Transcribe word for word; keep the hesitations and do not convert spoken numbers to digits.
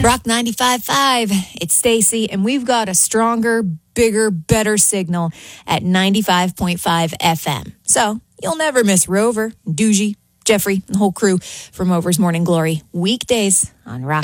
Rock ninety-five point five. It's Stacy, and we've got a stronger, bigger, better signal at ninety-five point five F M. So you'll never miss Rover, Doogie, Jeffrey, and the whole crew from Rover's Morning Glory weekdays on Rock.